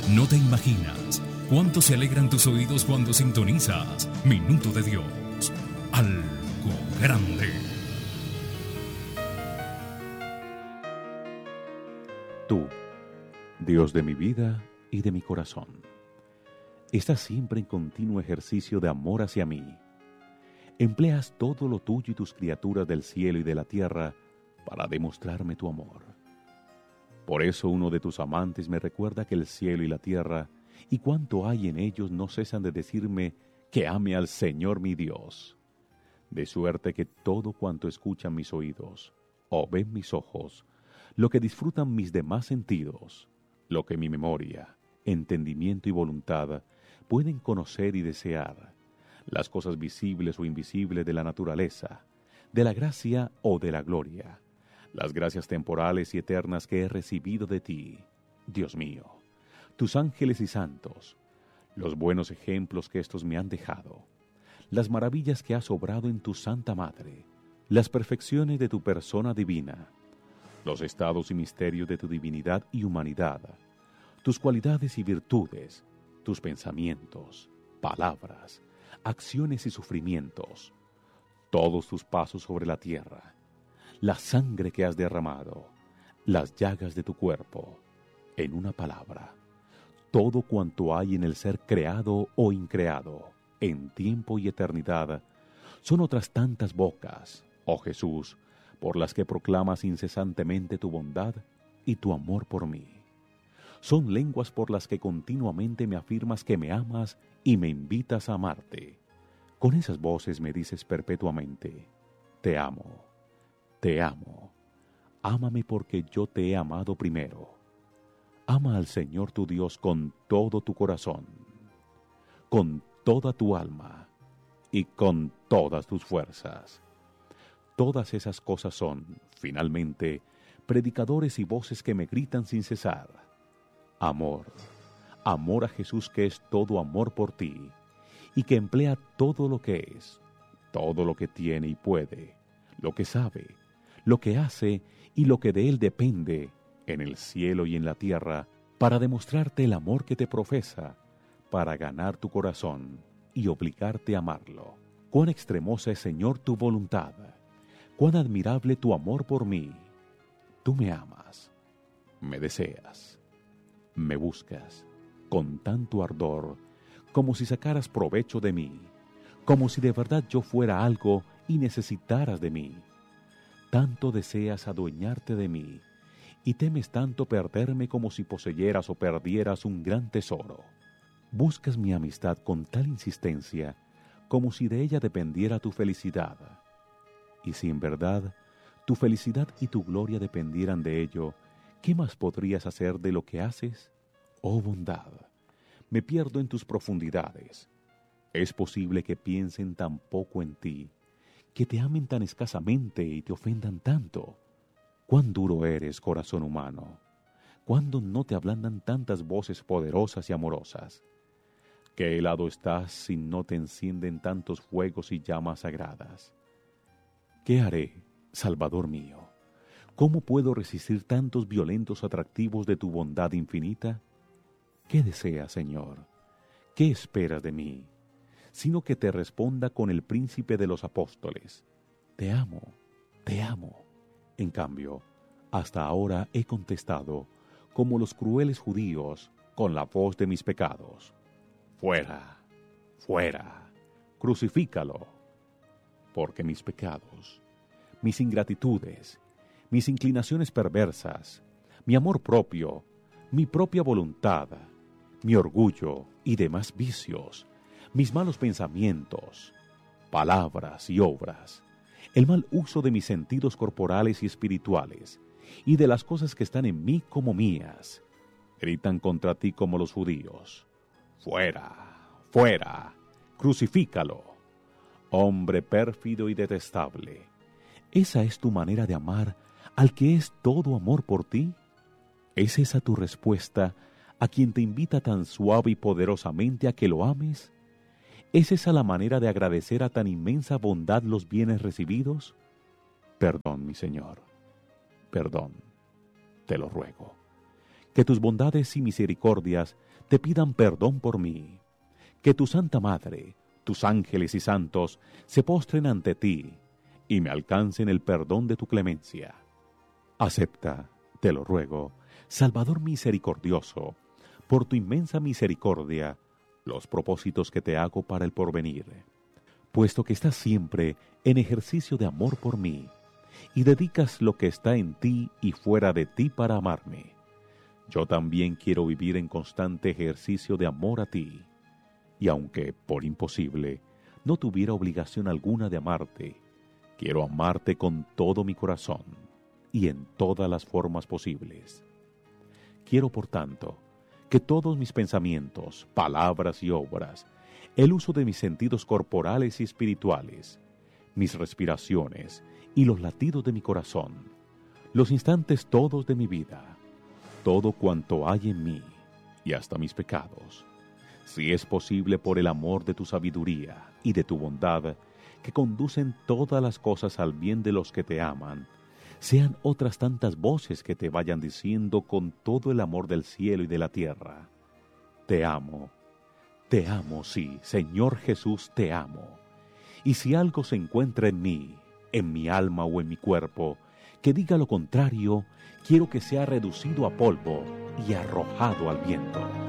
No te imaginas cuánto se alegran tus oídos cuando sintonizas Minuto de Dios. Algo grande. Tú, Dios de mi vida y de mi corazón, estás siempre en continuo ejercicio de amor hacia mí. Empleas todo lo tuyo y tus criaturas del cielo y de la tierra para demostrarme tu amor. Por eso uno de tus amantes me recuerda que el cielo y la tierra y cuanto hay en ellos no cesan de decirme que ame al Señor mi Dios. De suerte que todo cuanto escuchan mis oídos, o ven mis ojos, lo que disfrutan mis demás sentidos, lo que mi memoria, entendimiento y voluntad pueden conocer y desear, las cosas visibles o invisibles de la naturaleza, de la gracia o de la gloria, las gracias temporales y eternas que he recibido de ti, Dios mío, tus ángeles y santos, los buenos ejemplos que éstos me han dejado, las maravillas que has obrado en tu Santa Madre, las perfecciones de tu persona divina, los estados y misterios de tu divinidad y humanidad, tus cualidades y virtudes, tus pensamientos, palabras, acciones y sufrimientos, todos tus pasos sobre la tierra, la sangre que has derramado, las llagas de tu cuerpo, en una palabra, todo cuanto hay en el ser creado o increado, en tiempo y eternidad, son otras tantas bocas, oh Jesús, por las que proclamas incesantemente tu bondad y tu amor por mí. Son lenguas por las que continuamente me afirmas que me amas y me invitas a amarte. Con esas voces me dices perpetuamente, te amo, ámame porque yo te he amado primero. Ama al Señor tu Dios con todo tu corazón, con toda tu alma y con todas tus fuerzas. Todas esas cosas son, finalmente, predicadores y voces que me gritan sin cesar. Amor, amor a Jesús que es todo amor por ti, y que emplea todo lo que es, todo lo que tiene y puede, lo que sabe, lo que hace y lo que de él depende, en el cielo y en la tierra, para demostrarte el amor que te profesa, para ganar tu corazón y obligarte a amarlo. Cuán extremosa es, Señor, tu voluntad, cuán admirable tu amor por mí. Tú me amas, me deseas, me buscas con tanto ardor, como si sacaras provecho de mí, como si de verdad yo fuera algo y necesitaras de mí. Tanto deseas adueñarte de mí, y temes tanto perderme como si poseyeras o perdieras un gran tesoro. Buscas mi amistad con tal insistencia, como si de ella dependiera tu felicidad. Y si en verdad tu felicidad y tu gloria dependieran de ello, ¿qué más podrías hacer de lo que haces? Oh bondad, me pierdo en tus profundidades. ¿Es posible que piensen tan poco en ti, que te amen tan escasamente y te ofendan tanto? Cuán duro eres, corazón humano, cuándo no te ablandan tantas voces poderosas y amorosas. ¿Qué helado estás si no te encienden tantos fuegos y llamas sagradas? ¿Qué haré, Salvador mío? ¿Cómo puedo resistir tantos violentos atractivos de tu bondad infinita? ¿Qué deseas, Señor? ¿Qué esperas de mí? Sino que te responda con el príncipe de los apóstoles. Te amo, te amo. En cambio, hasta ahora he contestado, como los crueles judíos, con la voz de mis pecados. Fuera, fuera, crucifícalo. Porque mis pecados, mis ingratitudes, mis inclinaciones perversas, mi amor propio, mi propia voluntad, mi orgullo y demás vicios, mis malos pensamientos, palabras y obras, el mal uso de mis sentidos corporales y espirituales, y de las cosas que están en mí como mías, gritan contra ti como los judíos. Fuera, fuera, crucifícalo. Hombre pérfido y detestable, ¿esa es tu manera de amar al que es todo amor por ti? ¿Es esa tu respuesta a quien te invita tan suave y poderosamente a que lo ames? ¿Es esa la manera de agradecer a tan inmensa bondad los bienes recibidos? Perdón, mi Señor, perdón, te lo ruego. que tus bondades y misericordias te pidan perdón por mí, que tu Santa Madre, tus ángeles y santos se postren ante ti y me alcancen el perdón de tu clemencia. Acepta, te lo ruego, Salvador misericordioso, por tu inmensa misericordia, los propósitos que te hago para el porvenir, puesto que estás siempre en ejercicio de amor por mí, y dedicas lo que está en ti y fuera de ti para amarme. Yo también quiero vivir en constante ejercicio de amor a ti, y aunque, por imposible, no tuviera obligación alguna de amarte, quiero amarte con todo mi corazón y en todas las formas posibles. Quiero, por tanto, que todos mis pensamientos, palabras y obras, el uso de mis sentidos corporales y espirituales, mis respiraciones y los latidos de mi corazón, los instantes todos de mi vida, todo cuanto hay en mí y hasta mis pecados, si es posible por el amor de tu sabiduría y de tu bondad, que conducen todas las cosas al bien de los que te aman, sean otras tantas voces que te vayan diciendo con todo el amor del cielo y de la tierra: te amo, sí, Señor Jesús, te amo. Y si algo se encuentra en mí, en mi alma o en mi cuerpo, que diga lo contrario, quiero que sea reducido a polvo y arrojado al viento.